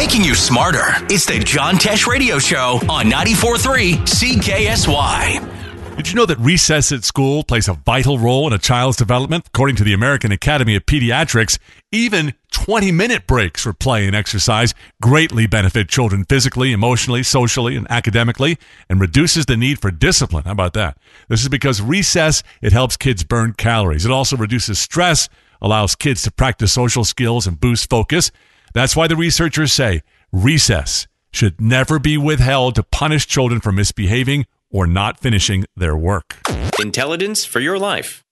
making you smarter. It's the John Tesh Radio Show on 94.3 CKSY. Did you know that recess at school plays a vital role in a child's development? According to the American Academy of Pediatrics, even 20-minute breaks for play and exercise greatly benefit children physically, emotionally, socially, and academically, and reduces the need for discipline. How about that? This is because recess, it helps kids burn calories. It also reduces stress, allows kids to practice social skills and boost focus. That's why the researchers say recess should never be withheld to punish children for misbehaving or not finishing their work. Intelligence for your life.